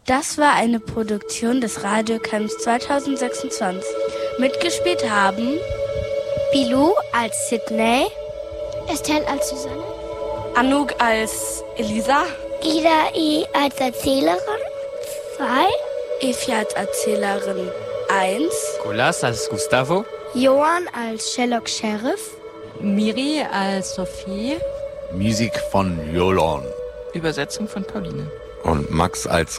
Das war eine Produktion des Radiocamps 2026. Mitgespielt haben Bilou als Sydney, Estelle als Susanne, Anouk als Elisa, Ida I. als Erzählerin 2, Evi als Erzählerin 1, Colas als Gustavo, Johann als Sherlock Sheriff, Miri als Sophie, Musik von Jolon Übersetzung von Pauline und Max als